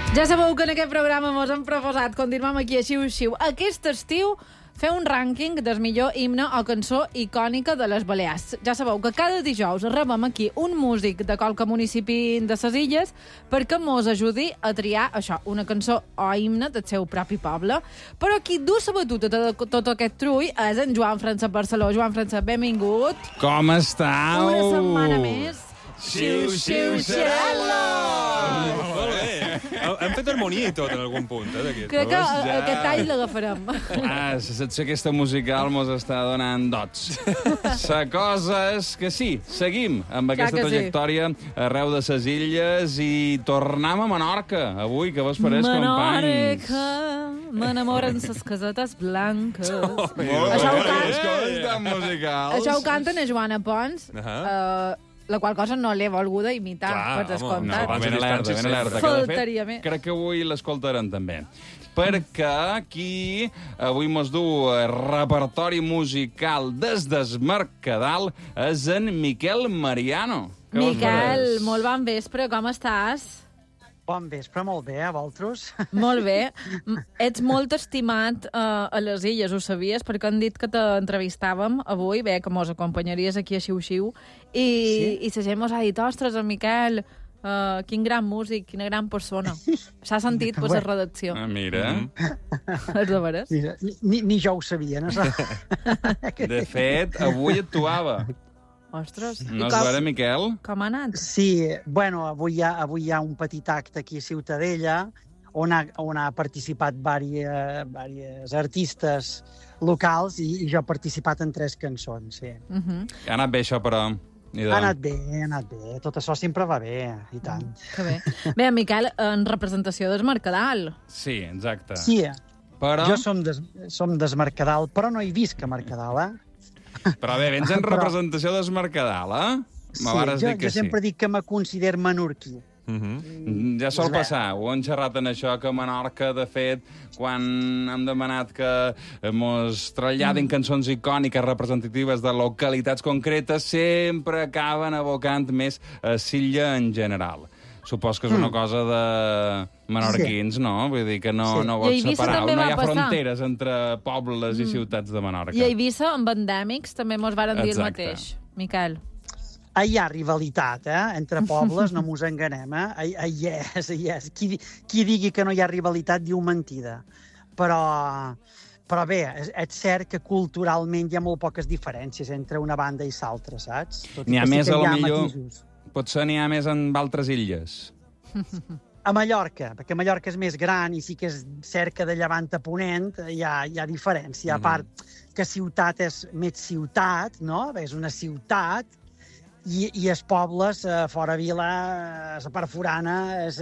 Ja sabeu que en aquest programa mos hem proposat continuar aquí a Xiu-Xiu. Aquest estiu fer un rànquing del millor himne o cançó icònica de les Balears. Ja sabeu que cada dijous rebem aquí un músic de qualque municipi de ses illes perquè mos ajudi a triar això, una cançó o himne del seu propi poble. Però qui du la batuta de tot aquest trull és en Joan Francesc Barceló. Joan Francesc, benvingut. Com estàu? Una setmana més. Xiu-xiu-xerel·lo! Molt bé. Hem fet harmonia i tot en algun punt, d'aquest. Crec que aquest tall l'agafarem. La aquesta musical mos està donant dots. La cosa és que sí, seguim amb aquesta trajectòria arreu de ses illes i tornem a Menorca, avui, que vos pareix, companys? Menorca, m'enamoren ses casetes blanques. Això ho canten a Joana Pons, la qual cosa no l'he volguda imitar, per descomptat. Ben alerta. Faltaria més. Crec que avui l'escoltaran també. Perquè aquí avui mos du repertori musical des del Mercadal és en Miquel Mariano. Miquel, molt bon vespre, com estàs? Bon vespre, molt bé, a vosaltres? Molt bé. Ets molt estimat a les illes, ho sabies? Perquè han dit que t'entrevistàvem avui, bé, que mos acompanyaries aquí a Xiu-Xiu, i la gent mos ha dit, ostres, en Miquel, quin gran músic, quina gran persona. S'ha sentit per la redacció. Mira. És de veres? Mira, ni jo ho sabia, no? De fet, avui actuava. Ostres. No és vera, Miquel? Com ha anat? Sí, bueno, avui hi ha un petit acte aquí a Ciutadella on ha participat diversos artistes locals i jo he participat en 3 cançons, sí. Ha anat bé, això, però... Ha anat bé. Tot això sempre va bé, i tant. Que bé. Bé, Miquel, en representació del Mercadal. Sí, exacte. Sí, però... jo som des Mercadal, però no hi visc a Mercadal, Però bé, vens en representació del Mercadal, Sí, jo sempre dic que me considero menorquí. Ja sol passar, ho hem xerrat en això, que a Menorca, de fet, quan hem demanat que mos traslladin cançons icòniques representatives de localitats concretes, sempre acaben abocant més a l'illa en general. Supos que és una cosa de menorquins, no? Vull dir que no vols separar, no hi ha fronteres entre pobles i ciutats de Menorca. I a Eivissa, amb endèmics, també mos varen dir el mateix, Miquel. Hi ha rivalitat, entre pobles, no mos enganem, Hi és. Qui digui que no hi ha rivalitat diu mentida. Però bé, és cert que culturalment hi ha molt poques diferències entre una banda i l'altra, saps? N'hi ha més, a lo millor... Potser n'hi ha més en altres illes. A Mallorca, perquè Mallorca és més gran i sí que és cert que de llevant a ponent hi ha diferència. A part que ciutat és més ciutat, no? És una ciutat, i els pobles, fora vila, la part forana,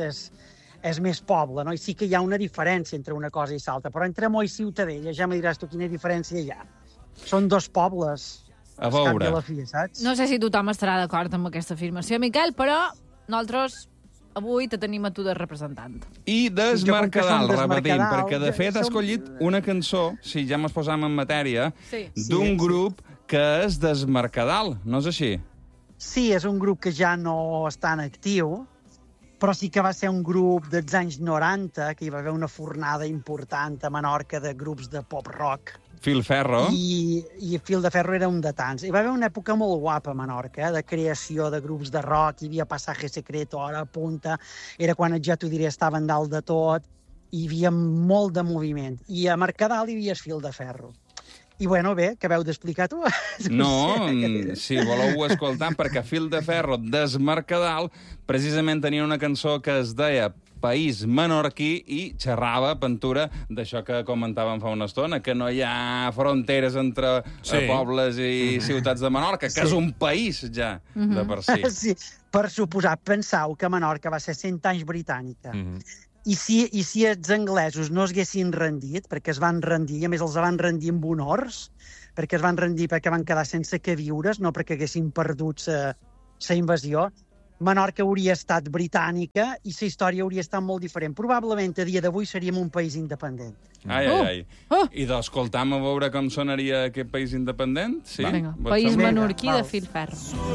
és més poble, no? I sí que hi ha una diferència entre una cosa i l'altra, però entre Mo i Ciutadella ja me diràs tu quina diferència hi ha. Són 2 pobles. A veure. No sé si tothom estarà d'acord amb aquesta afirmació, Miquel, però nosaltres avui te tenim a tu de representant. I des Mercadal, repetim, perquè de fet ha escollit una cançó, si ja mos posam en matèria, d'un grup que és des Mercadal, no és així? Sí, és un grup que ja no està en actiu, però sí que va ser un grup dels anys 90, que hi va haver una fornada important a Menorca de grups de pop-rock. Filferro. I Filferro era un de tants. Hi va haver una època molt guapa a Menorca, de creació de grups de rock, hi havia Passaje Secreto, Hora Punta, era quan ja t'ho diré, estaven dalt de tot, hi havia molt de moviment. I a Mercadal hi havia Filferro. I bueno, bé, què veu d'explicar tu? No, si voleu escoltar, perquè Filferro des Mercadal precisament tenia una cançó que es deia País menorquí i xerrava, Ventura, d'això que comentàvem fa una estona, que no hi ha fronteres entre pobles i ciutats de Menorca, que és un país ja, de per si. Sí, per suposar, pensau que Menorca va ser 100 anys britànica. I si els anglesos no es haguessin rendit, perquè es van rendir, i a més els van rendir amb honors, perquè es van rendir perquè van quedar sense queviures, no perquè haguessin perdut la invasió, Menorca hauria estat britànica i la història hauria estat molt diferent. Probablement a dia d'avui seríem un país independent. Ai. I d'escoltam a veure com sonaria aquest país independent? Sí? Vinga, País menorquí de Filferro.